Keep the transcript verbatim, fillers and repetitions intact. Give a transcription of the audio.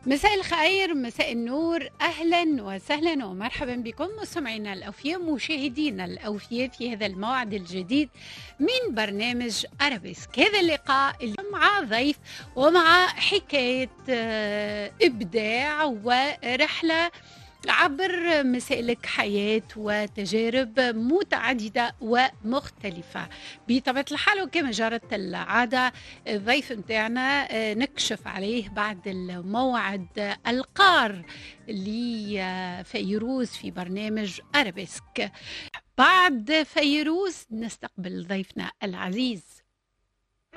مساء الخير، مساء النور، أهلا وسهلا ومرحبا بكم مستمعينا الأوفياء، مشاهدينا الأوفياء في هذا الموعد الجديد من برنامج أرابيسك. هذا اللقاء اليوم مع ضيف ومع حكاية آه، إبداع ورحلة عبر مسالك حياة وتجارب متعددة ومختلفة. بطبيعة الحال وكما جرت العادة الضيف متاعنا آه، نكشف عليه بعد الموعد القار لفيروز في برنامج أرابيسك. بعد فيروز نستقبل ضيفنا العزيز